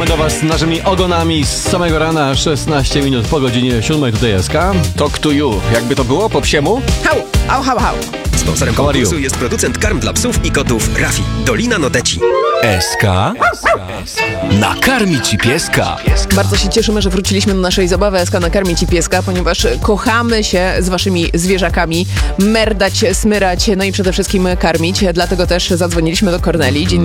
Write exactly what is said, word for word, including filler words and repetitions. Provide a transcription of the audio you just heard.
wracamy do Was z naszymi ogonami z samego rana, szesnaście minut po godzinie siódmej, tutaj S K. Talk to you. Jakby to było po psiemu? Hał, hał, hał, hał. Sponsorem How are konkursu you? jest producent karm dla psów i kotów Rafi. Dolina Noteci. S K? Nakarmi ci pieska. Bardzo się cieszymy, że wróciliśmy do naszej zabawy S K Nakarmi ci pieska, ponieważ kochamy się z waszymi zwierzakami, merdać, smyrać, no i przede wszystkim karmić. Dlatego też zadzwoniliśmy do Korneli. Dzień